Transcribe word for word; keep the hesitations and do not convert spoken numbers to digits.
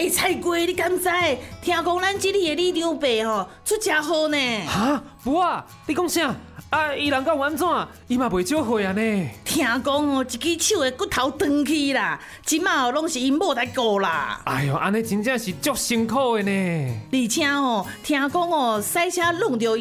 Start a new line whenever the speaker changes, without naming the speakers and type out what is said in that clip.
哎，菜龟，你敢知？听讲咱这里的李长伯吼出真好呢。
哈，不啊，你讲啥？啊，伊人敢有安怎？伊嘛袂少岁啊呢。
听讲哦，一只手的骨头断去啦，即马哦拢是因某来顾啦。
哎呦，安尼真正是足辛苦的呢。
而且哦，听讲哦，赛车弄着